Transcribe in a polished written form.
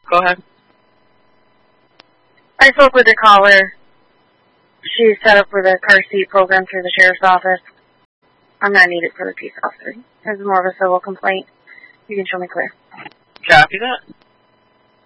Go ahead. I spoke with the caller. She's set up with a car seat program through the sheriff's office. I'm not needed for the peace officer. It's more of a civil complaint. You can show me clear. Copy that.